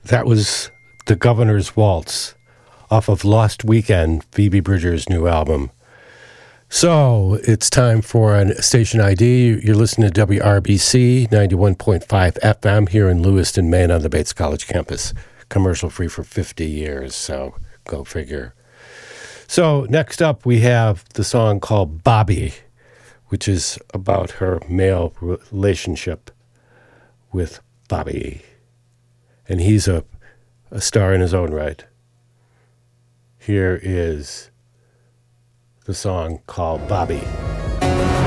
That was The Governor's Waltz off of Lost Weekend, Phoebe Bridgers' new album. So it's time for a station ID. You're listening to WRBC 91.5 FM here in Lewiston, Maine on the Bates College campus. Commercial free for 50 years, so go figure. So next up we have the song called Bobby, which is about her male relationship with Bobby. And he's a star in his own right. Here is the song called Bobby.